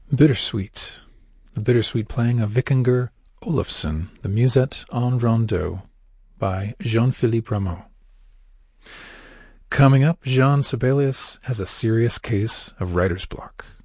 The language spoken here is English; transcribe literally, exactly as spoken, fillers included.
Bittersweet, the bittersweet playing of Vikinger Olafsson, the Musette en Rondeau by Jean-Philippe Rameau. Coming up, Jean Sibelius has a serious case of writer's block.